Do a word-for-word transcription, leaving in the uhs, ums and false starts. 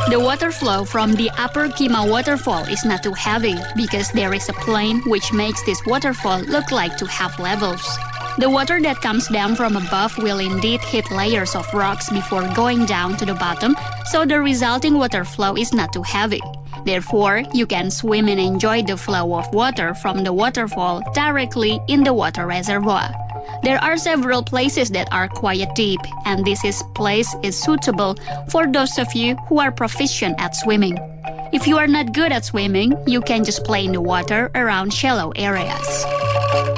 The water flow from the Upper Kima waterfall is not too heavy because there is a plain which makes this waterfall look like to have levels. The water that comes down from above will indeed hit layers of rocks before going down to the bottom, so the resulting water flow is not too heavy. Therefore, you can swim and enjoy the flow of water from the waterfall directly in the water reservoir. There are several places that are quite deep, and this is place is suitable for those of you who are proficient at swimming. If you are not good at swimming, you can just play in the water around shallow areas.